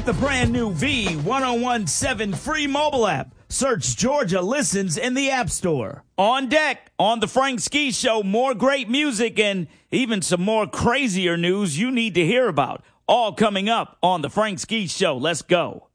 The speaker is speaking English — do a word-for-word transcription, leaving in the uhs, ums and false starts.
the brand new V ten seventeen free mobile app. Search Georgia Listens in the App Store. On deck, on the Frank Ski Show, more great music and even some more crazier news you need to hear about. All coming up on the Frank Ski Show. Let's go.